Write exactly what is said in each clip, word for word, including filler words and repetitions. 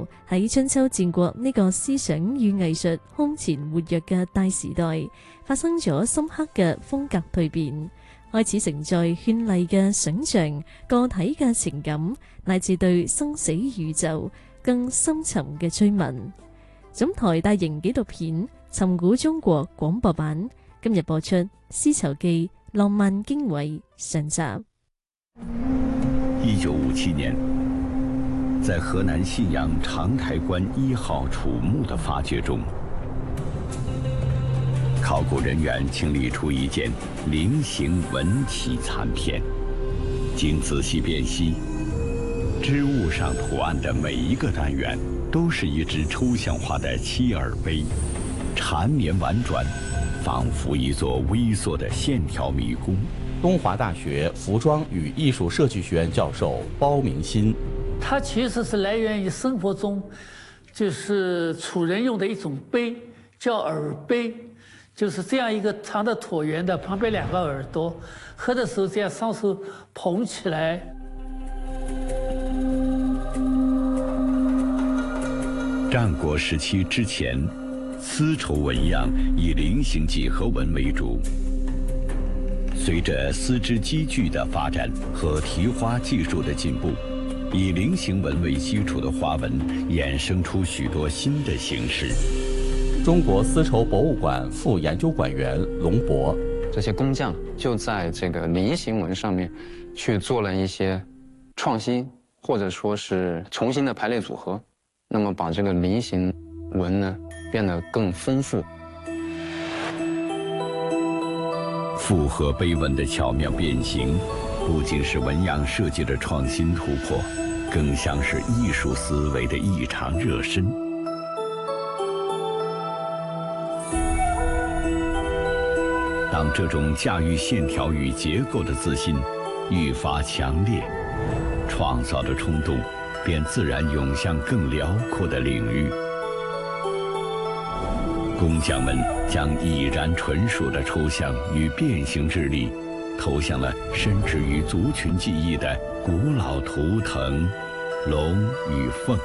喺春秋戰國呢個思想與藝術空前活躍嘅大時代，發生咗深刻嘅風格蛻變，開始承載絢麗嘅想像、個體嘅情感，乃至對生死宇宙更深沉嘅追問。總台大型紀錄片《尋古中國》廣播版今日播出《絲綢記》浪漫經緯上集。 一九五七年，在河南信陽長台關一號楚墓的發掘中，考古人員清理出一件菱形紋旗殘片。經仔細辨析，織物上圖案的每一個單元都是一隻抽象化的七耳杯，纏綿婉轉，仿佛一座微縮的線條迷宮。 東華大學服裝與藝術設計學院教授包明鑫， 它其實是來源於生活中，就是楚人用的一種杯，叫耳杯，就是這樣一個長的橢圓的，旁邊兩個耳朵，喝的時候這樣雙手捧起來。 戰國時期之前，絲綢紋樣以菱形幾何紋為主。隨着絲織機具的發展和提花技術的進步，以菱形紋為基礎的花紋衍生出許多新的形式。 中國絲綢博物館副研究館員龍博， 這些工匠就在這個菱形紋上面去做了一些創新，或者說是重新的排列組合，那麼把這個菱形紋呢變得更豐富。 複合碑紋的巧妙變形，不僅是紋樣設計的創新突破，更像是藝術思維的異常熱身。當這種駕馭線條與結構的自信愈發強烈，創造的衝動便自然湧向更遼闊的領域。工匠們將已然純熟的抽象與變形之力投向了深植於族群記憶的古老圖騰龍與鳳。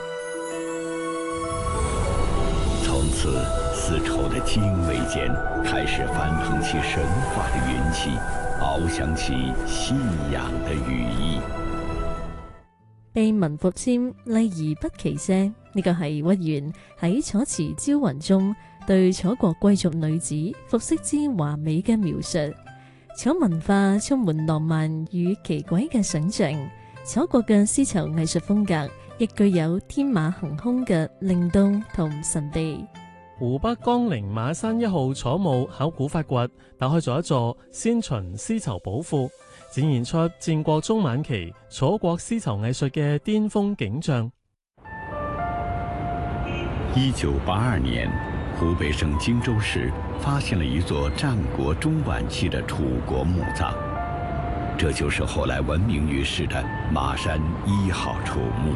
從此絲綢的經緯間開始翻騰起神話的雲氣，翱翔起信仰的羽翼。 被文服纖麗而不奇啫，呢個係屈原喺楚辭招雲中對楚國貴族女子服飾之華美嘅描述。楚文化充滿浪漫與奇詭嘅想象，楚國嘅絲綢藝術風格亦具有天馬行空嘅靈動同神秘。 湖北江陵馬山一號楚墓考古發掘，打開咗一座先秦絲綢寶庫，展現出戰國中晚期楚國絲綢藝術嘅巔峰景象。 一九八二年，湖北省荊州市發現了一座戰國中晚期的楚國墓葬，這就是後來聞名於世的馬山一號楚墓。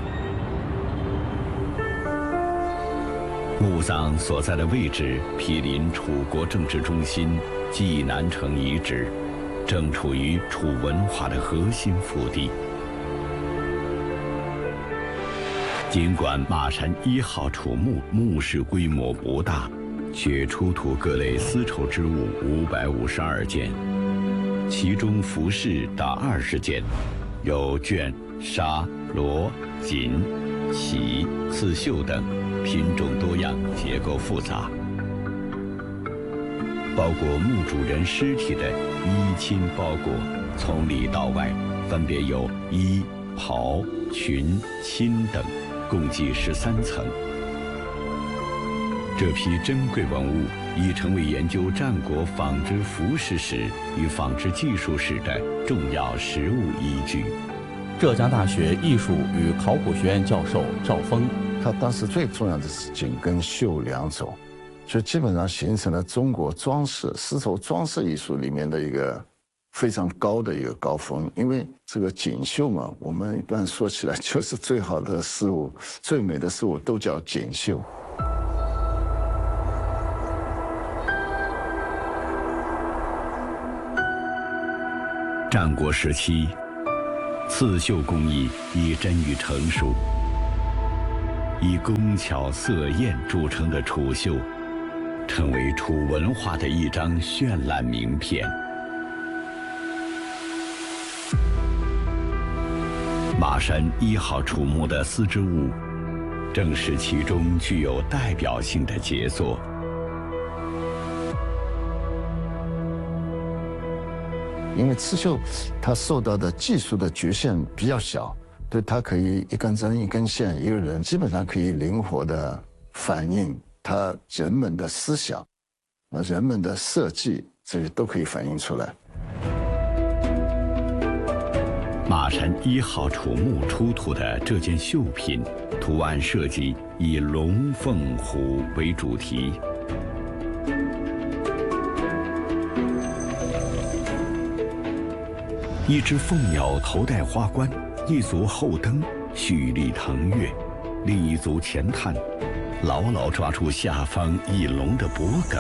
墓葬所在的位置毗鄰楚國政治中心濟南城遺址，正處於楚文化的核心腹地。儘管馬山一號楚墓墓室規模不大，卻出土各類絲綢織物五百五十二件，其中服飾達二十件，有绢、紗、羅、錦、旗、刺繡等，品種多樣，結構複雜。包裹墓主人屍體的衣衾包裹，從裡到外分別有衣、袍、裙、衾等，共計十三層。這批珍貴文物已成為研究戰國紡織服飾史與紡織技術史的重要實務依據。 浙江大學藝術與考古學院教授趙峰， 它當時最重要的是錦跟繡兩種，所以基本上形成了中國裝飾絲綢裝飾藝術裡面的一個非常高的一個高峰。因為這個錦繡嘛，我們一般說起來就是最好的事物，最美的事物都叫錦繡。 戰國時期，刺繡工藝已臻於成熟。 以工巧色艳著称的楚绣，成为楚文化的一张绚烂名片。马山一号楚墓的丝织物，正是其中具有代表性的杰作。 因为刺绣，它受到的技术的局限比较小，对它可以一根针、一根线，一个人基本上可以灵活的反映他人们的思想，啊，人们的设计，这些都可以反映出来。 马山一号楚墓出土的这件绣品，图案设计以龙、凤、虎为主题。一只凤鸟头戴花冠，一足后蹬，蓄力腾跃；另一足前探，牢牢抓住下方翼龙的脖颈。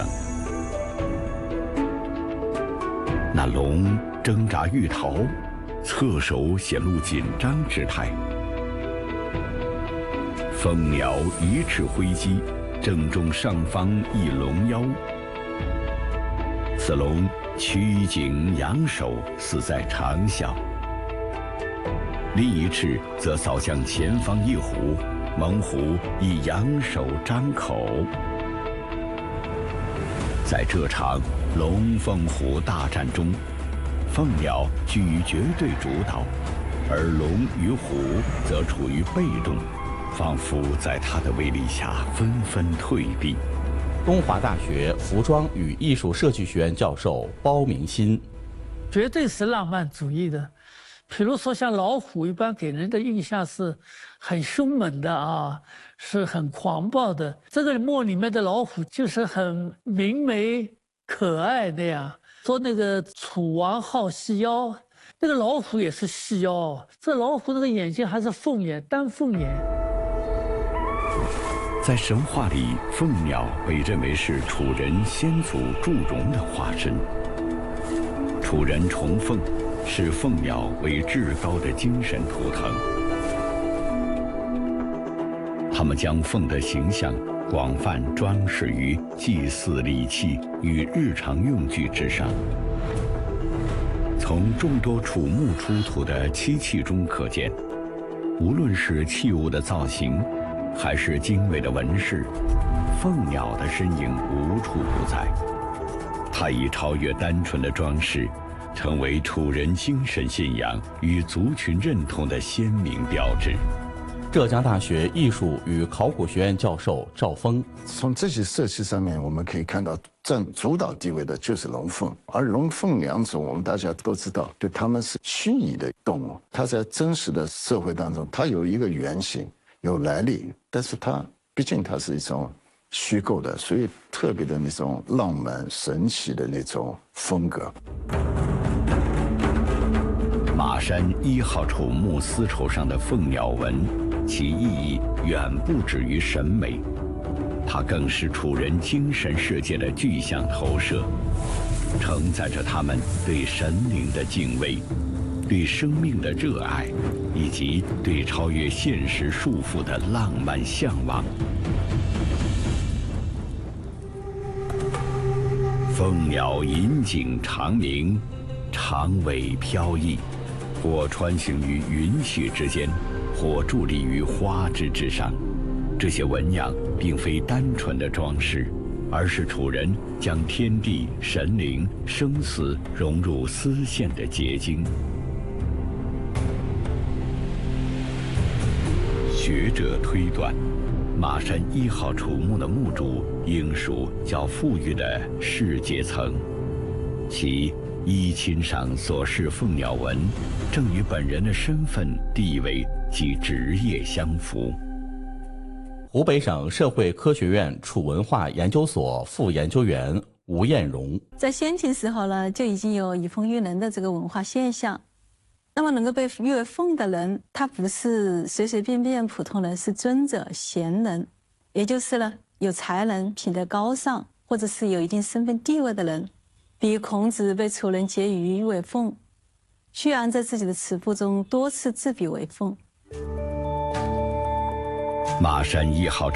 那龙挣扎欲逃，侧手显露紧张之态。凤鸟一翅挥击，正中上方翼龙腰。此龙曲颈仰首，似在长啸；另一翅则扫向前方一虎，猛虎以仰首张口。在这场龙凤虎大战中，凤鸟居于绝对主导，而龙与虎则处于被动，仿佛在它的威力下纷纷退避。 东华大学服装与艺术设计学院教授包明新， 绝对是浪漫主义的。比如说像老虎，一般给人的印象是很凶猛的啊，是很狂暴的。这个墓里面的老虎就是很明媚可爱那样。说那个楚王好细腰，那个老虎也是细腰，这老虎那个眼睛还是凤眼，单凤眼。 在神话里，凤鸟被认为是楚人先祖祝融的化身。楚人崇凤，视凤鸟为至高的精神图腾。他们将凤的形象广泛装饰于祭祀礼器与日常用具之上。从众多楚墓出土的漆器中可见，无论是器物的造型，还是精美的纹饰，凤鸟的身影无处不在。它已超越单纯的装饰，成为楚人精神信仰与族群认同的鲜明标志。 浙江大学艺术与考古学院教授赵峰， 从这些设计上面，我们可以看到占主导地位的就是龙凤，而龙凤两种我们大家都知道，对它们是虚拟的动物，它在真实的社会当中，它有一个原型，有来历，但是它毕竟它是一种虚构的，所以特别的那种浪漫神奇的那种风格。 马山一号楚墓丝绸上的凤鸟纹，其意义远不止于审美，它更是楚人精神世界的具象投射，承载着他们对神灵的敬畏，对生命的热爱，以及对超越现实束缚的浪漫向往。凤鸟引颈长鸣，长尾飘逸，或穿行于云气之间，或伫立于花枝之上。这些纹样并非单纯的装饰，而是楚人将天地、神灵、生死融入丝线的结晶。学者推断，马山一号楚墓的墓主应属较富裕的士阶层，其衣襟上所饰凤鸟纹，正与本人的身份、地位及职业相符。 湖北省社会科学院楚文化研究所副研究员吴艳荣， 在先秦时候呢，就已经有以凤喻人的这个文化现象。那么能够被誉为凤的人，他不是随随便便普通人，是尊者贤人，也就是呢有才能、品德高尚，或者是有一定身份地位的人。比如孔子被楚人桀馀为凤，屈原在自己的词赋中多次自比为凤。 马山一号